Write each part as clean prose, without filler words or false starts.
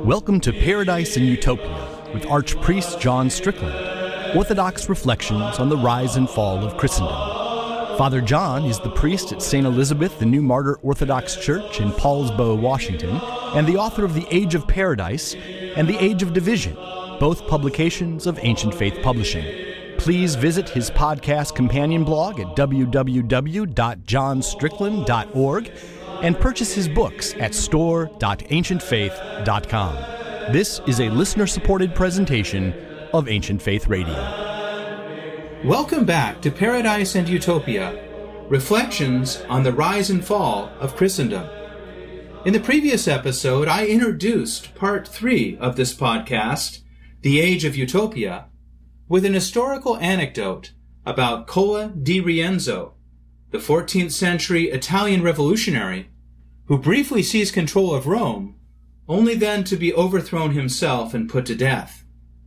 Welcome to Paradise and Utopia with Archpriest John Strickland, Orthodox Reflections on the Rise and Fall of Christendom. Father John is the priest at St. Elizabeth the New Martyr Orthodox Church in Paulsbo, Washington, and the author of The Age of Paradise and The Age of Division, both publications of Ancient Faith Publishing. Please visit his podcast companion blog at www.johnstrickland.org and purchase his books at store.ancientfaith.com. This is a listener-supported presentation of Ancient Faith Radio. Welcome back to Paradise and Utopia, Reflections on the Rise and Fall of Christendom. In the previous episode, I introduced part 3 of this podcast, The Age of Utopia, with an historical anecdote about Cola di Rienzo, the 14th century Italian revolutionary who briefly seized control of Rome, only then to be overthrown himself and put to death.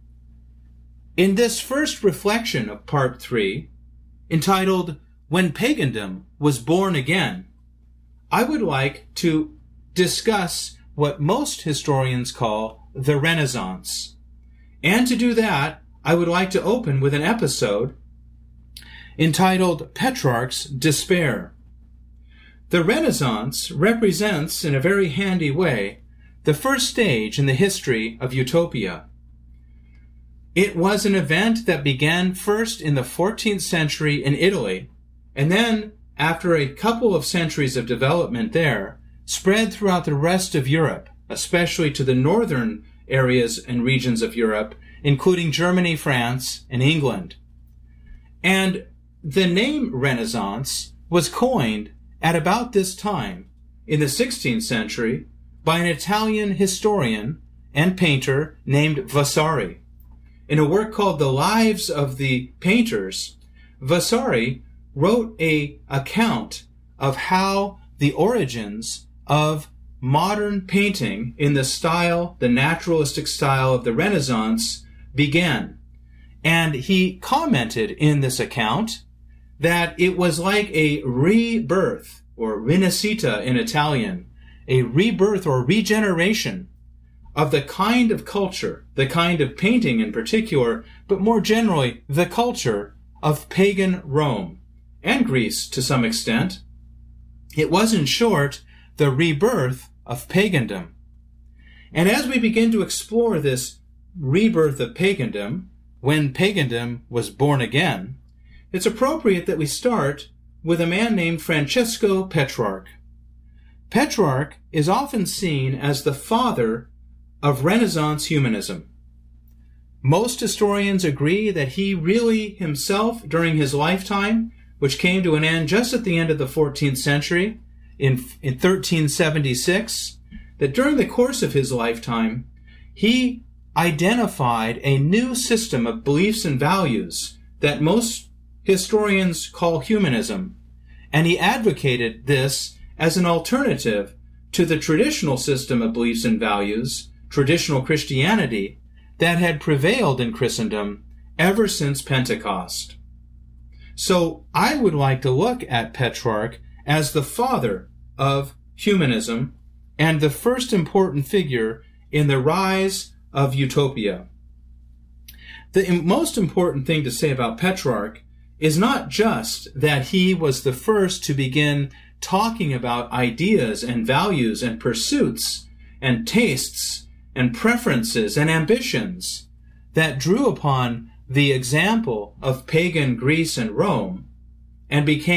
In this first reflection of part 3, entitled When Pagandom Was Born Again, I would like to discuss what most historians call the Renaissance. And to do that, I would like to open with an episode entitled Petrarch's Despair. The Renaissance represents, in a very handy way, the first stage in the history of Utopia. It was an event that began first in the 14th century in Italy, and then, after a couple of centuries of development there, spread throughout the rest of Europe, especially to the northern areas and regions of Europe, including Germany, France, and England. And the name Renaissance was coined at about this time, in the 16th century, by an Italian historian and painter named Vasari. In a work called The Lives of the Painters, Vasari wrote an account of how the origins of modern painting in the naturalistic style of the Renaissance began. And he commented in this account that it was like a rebirth, or rinascita in Italian, a rebirth or regeneration of the kind of culture, the kind of painting in particular, but more generally, the culture of pagan Rome, and Greece to some extent. It was, in short, the rebirth of pagandom. And as we begin to explore this rebirth of pagandom, when pagandom was born again, it's appropriate that we start with a man named Francesco Petrarch. Petrarch is often seen as the father of Renaissance humanism. Most historians agree that he really himself, during his lifetime, which came to an end just at the end of the 14th century, in 1376, that during the course of his lifetime, he identified a new system of beliefs and values that most historians call humanism, and he advocated this as an alternative to the traditional system of beliefs and values, traditional Christianity, that had prevailed in Christendom ever since Pentecost. So I would like to look at Petrarch as the father of humanism and the first important figure in the rise of Utopia. The most important thing to say about Petrarch is not just that he was the first to begin talking about ideas and values and pursuits and tastes and preferences and ambitions that drew upon the example of pagan Greece and Rome and became